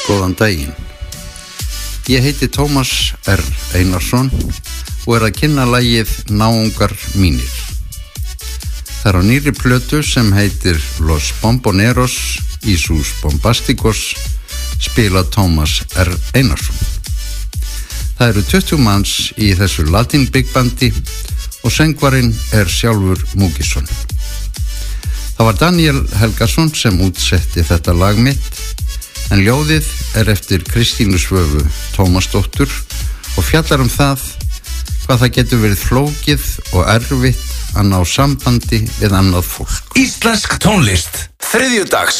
Góðan daginn. Ég heiti Tómas R. Einarsson og að kynna lagið Náungar mínir. Það á nýrri plötu sem heitir Los Bomboneros y sus Bombásticos spila Tómas R. Einarsson. Það eru 20 manns í þessu latin big bandi og söngvarinn sjálfur Múkisson. Það var Daniel Helgason sem útsetti þetta lag mitt, en ljóðið eftir Kristínu Svövu Tómasdóttur og fjallar það hvað það getur verið flókið og erfitt að ná sambandi við annað fólk. Íslensk tónlist, þriðjudags